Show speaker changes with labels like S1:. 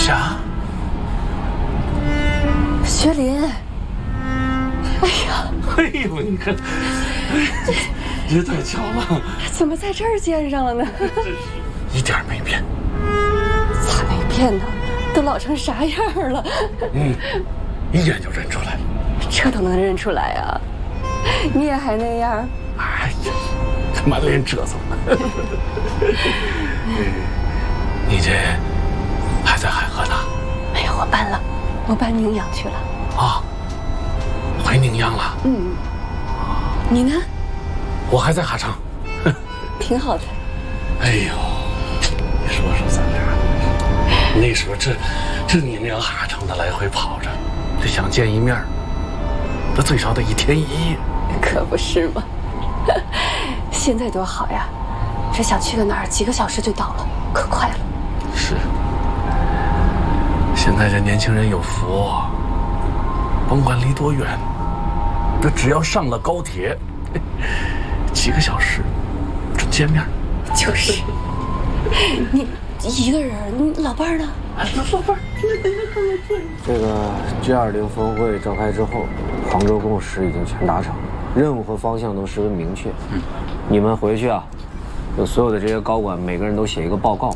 S1: 啥？
S2: 学林。哎呀！
S1: 哎呦，你看，这太巧了。
S2: 怎么在这儿见上了呢？
S1: 一点没变。
S2: 咋没变呢？都老成啥样了？
S1: 一眼就认出来了。
S2: 这都能认出来啊？你也还那样？
S1: 哎呀，这满脸褶子。你这还在海河呢？
S2: 没有，我搬了，我搬宁阳去了。
S1: 啊，回宁阳了？
S2: 你呢？
S1: 我还在哈城。
S2: 挺好的。
S1: 哎呦，你说说咱俩，那时候这宁阳哈城的来回跑着，这想见一面，那最少得1天1夜。
S2: 可不是嘛。现在多好呀，这想去个哪儿，几个小时就到了，可快了。
S1: 是，现在这年轻人有福，甭管离多远，这只要上了高铁，几个小时准见面。
S2: 就是。你一个人，你老伴儿呢？
S1: 老伴儿，
S3: 这个 G20峰会召开之后，杭州共识已经全达成，任务和方向都十分明确。你们回去啊，有所有的这些高管，每个人都写一个报告，